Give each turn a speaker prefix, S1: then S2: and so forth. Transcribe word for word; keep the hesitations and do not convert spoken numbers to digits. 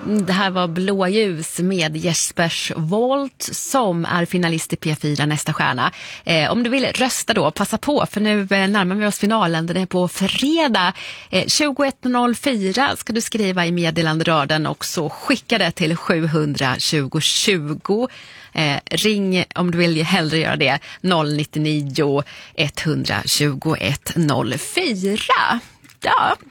S1: Det här var Blåljus med Jespers Volt som är finalist i P fyra Nästa stjärna. Eh, om du vill rösta då, passa på, för nu eh, närmar vi oss finalen. Den är på fredag. Eh, tjugoett noll fyra ska du skriva i meddelanderaden och så skicka det till sju tjugo tjugo. Eh, ring om du vill hellre göra det, noll nio nio ett två ett noll fyra. Ja,